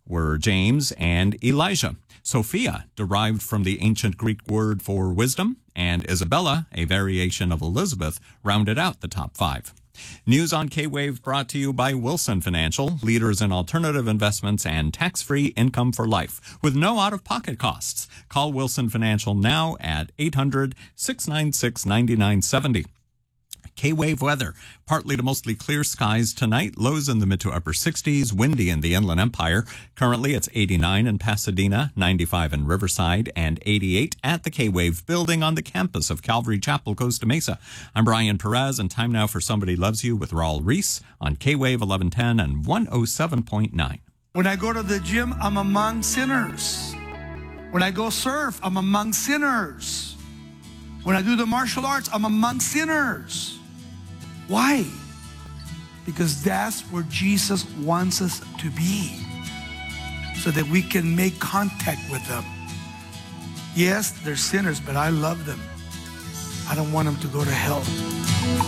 were James and Elijah. Sophia, derived from the ancient Greek word for wisdom, and Isabella, a variation of Elizabeth, rounded out the top 5. News on K-Wave brought to you by Wilson Financial, leaders in alternative investments and tax-free income for life with no out-of-pocket costs. Call Wilson Financial now at 800-696-9970. K-Wave weather. Partly to mostly clear skies tonight. Lows in the mid to upper 60s. Windy in the Inland Empire. Currently it's 89 in Pasadena, 95 in Riverside, and 88 at the K-Wave building on the campus of Calvary Chapel, Costa Mesa. I'm Brian Perez, and time now for Somebody Loves You with Raul Reese on K-Wave 1110 and 107.9. When I go to the gym, I'm among sinners. When I go surf, I'm among sinners. When I do the martial arts, I'm among sinners. Why? Because that's where Jesus wants us to be, so that we can make contact with them. Yes, they're sinners, but I love them. I don't want them to go to hell.